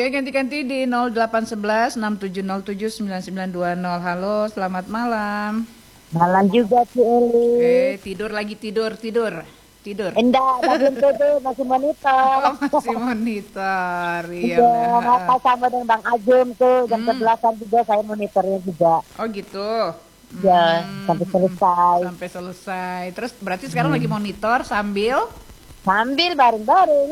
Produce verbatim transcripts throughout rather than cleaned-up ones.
Iya, ganti-ganti di nol delapan satu satu enam tujuh nol tujuh sembilan sembilan dua nol. Halo, selamat malam. Malam juga Ci Eh, Eli. tidur lagi tidur, tidur. Tidur. Enggak, enggak belum tidur, masih monitor. Oh, masih monitor. Iya, Iya, udah. ngapa sama dengan Bang Ajum tuh, jam Hmm. sebelasan juga saya monitornya juga. Oh, gitu. Ya, Hmm, sampai selesai. sampai selesai. Terus berarti sekarang lagi monitor sambil Sambil baring-baring.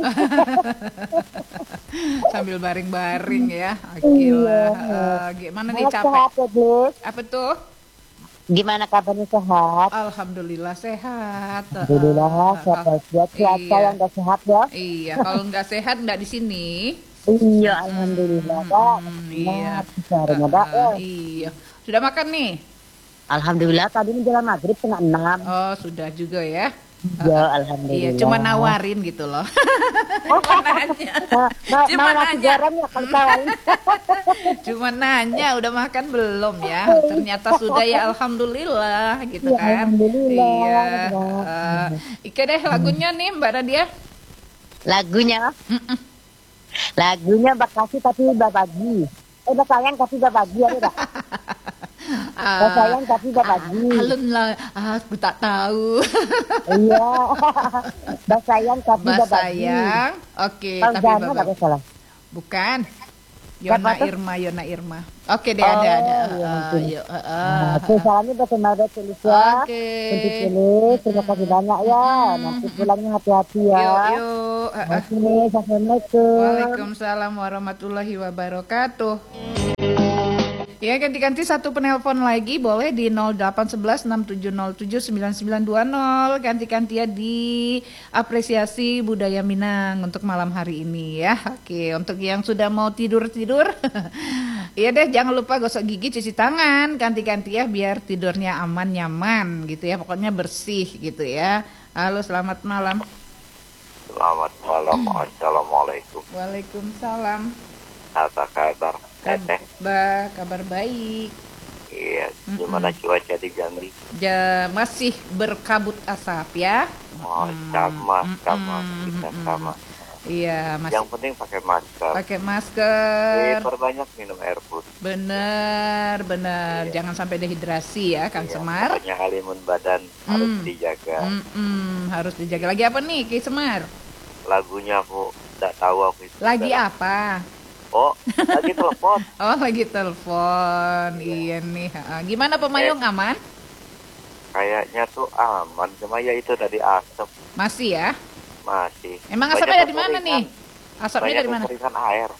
sambil baring-baring ya. Oke Iya. lah. Eh, gimana nih Sehat capek? sehat ya, Gus. Apa tuh? Gimana kabarnya sehat? Alhamdulillah sehat. Alhamdulillah, Eh, sehat kal- buat siapa iya. yang nggak sehat ya? Iya, kalau nggak sehat nggak di sini. Iya, alhamdulillah, Kak. Hmm, iya. Nah, bicaranya, Kak. Eh, Eh. iya. Sudah makan nih? Alhamdulillah, tadi menjelang maghrib setengah enam. Oh, sudah juga ya. Ya, Iya, alhamdulillah. cuma nawarin gitu loh. Cuma nanya. Nah, nah, Cuma nah, nasi nanya. garam ya kalau tawarin. Cuma nanya, udah makan belum ya? Ternyata sudah ya, alhamdulillah gitu Ya, kan. alhamdulillah. Iya. Ya. Eh, Ike deh lagunya nih Mbak Nadia. Lagunya, Mm-mm. lagunya Mbak Kasih tapi Mbak Bagi. Eh, Mbak Sayang tapi Mbak Bagi ada tak? Mbak Ah, Sayang tapi Mbak Bagi. alun lah, ah, aku tak tahu. Iya. Mbak Sayang tapi Mbak Mbak Bagi. sayang, oke, Kalau tapi Jana Mbak nggak salah. bukan. Siapa Yona tuh? Irma, Yona Irma. Oke deh, ada ada. Oh, iya, Eh, mungkin. yuk, eh, Nah, eh, oke, salamnya buat Mbak tulis ya. Oke. Untuk tulis, terima kasih banyak ya. Nanti pulangnya hati-hati ya. Yuk, yuk. Eh, eh. Oke, assalamualaikum. Waalaikumsalam warahmatullahi wabarakatuh. Ya, ganti-ganti satu penelpon lagi boleh di nol delapan satu satu enam tujuh nol tujuh sembilan sembilan dua nol. Ganti-ganti ya di apresiasi budaya Minang untuk malam hari ini ya. Oke, untuk yang sudah mau tidur-tidur, iya deh jangan lupa gosok gigi, cuci tangan, ganti-ganti ya biar tidurnya aman nyaman gitu ya. Pokoknya bersih gitu ya. Halo, selamat malam. Selamat malam, assalamualaikum. Waalaikumsalam. Apa kabar? Teteh? Kabar, kabar baik. Iya, gimana cuaca di Jambi? Ja, masih berkabut asap ya. Oh, sama, sama, mm, kita mm, sama. Iya, masih Yang penting pakai masker. pakai Eh, masker. perbanyak minum air putih. Bener, bener. Iya. Jangan sampai dehidrasi ya, Kang Iya, Semar. pokoknya alimun badan harus Hmm. dijaga. Mm-mm, harus dijaga. Lagi apa nih, Ki Semar? Lagunya aku tidak tahu aku itu. Lagi sekarang. apa? Oh, lagi telepon. Oh, lagi telepon. Iya nih. ha. Gimana Pemayung, aman? Kayaknya tuh aman, cuma ya itu dari asap Masih ya? masih. Emang Banyak asapnya dari mana kekeringan. nih? Asapnya Banyak dari mana? kekeringan air.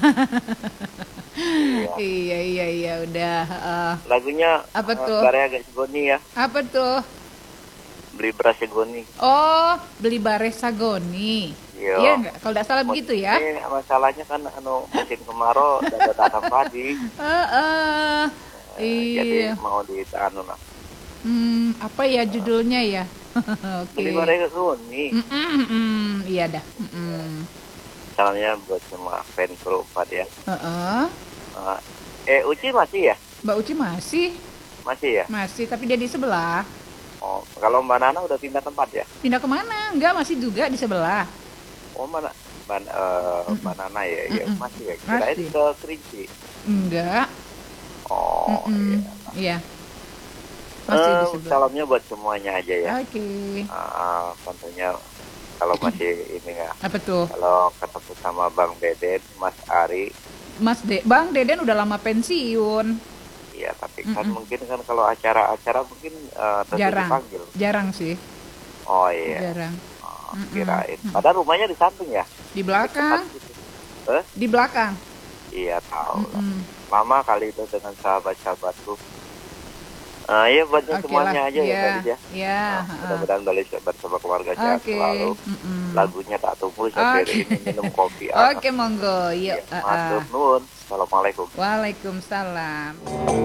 Iya. Iya, iya, iya, udah. eh, Lagunya Apa eh, tuh? Karya agak segoni ya. apa tuh? Beli beras segoni. Oh, beli bare sagoni. Iya. Iya nggak? Kalau nggak salah begitu ya? Ini masalahnya kan anu musim kemarau dan tanam padi. Heeh. Eh, Jadi Iya. mau di anu lah. Hmm, apa ya judulnya ya? Oke. Beli beras segoni. Mm-mm, mm-mm. Iya dah. Mm-mm. Misalnya buat semua fan kru empat ya. Heeh. Eh, eh, Uci masih ya? Mbak Uci masih, Masih ya? masih, tapi dia di sebelah. Oh, kalau Mbak Nana udah pindah tempat ya? Pindah kemana? Enggak, masih juga di sebelah. Oh, mana? Mbak, eh, Mbak Nana ya, ya Mm-mm. masih ya. Kirain Masih. ke Kerinci. Enggak. Oh, Mm-mm. iya. Iya. Masih di Eh, sebelah. salamnya buat semuanya aja ya. Oke. Ah, tentunya kalau masih ini ya, Apa tuh? kalau ketemu sama Bang Deden, Mas Ari, Mas De, Bang Deden udah lama pensiun. ya tapi kan Mm-mm. mungkin kan kalau acara-acara mungkin eh, tentu Jarang. dipanggil. Jarang sih. Oh iya, Jarang. oh, Mm-mm. kirain. Padahal rumahnya di samping ya. Di belakang. Dekat gitu. Eh? Di belakang. Iya tahu. Mm-mm. Lama kali itu dengan sahabat-sahabatku. Ah iya buat Oke semuanya lah. aja ya Iya. tadi ya. Iya. Nah, ha-ha. mudah-mudahan balik bersama keluarga sehat Oke. selalu. Mm-mm. Lagunya tak tunggu sampai Oke. ini minum kopi. Oke, monggo. Yuk. Iya, ha-ha. Matur nuwun. Assalamualaikum. Waalaikumsalam.